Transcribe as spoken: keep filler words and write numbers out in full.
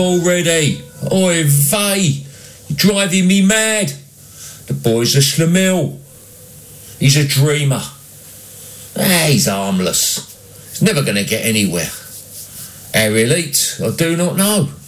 already. Oy vey, you're driving me mad. The boy's a schlemiel. He's a dreamer. Ah, he's harmless. He's never going to get anywhere. How he'll eat, I do not know.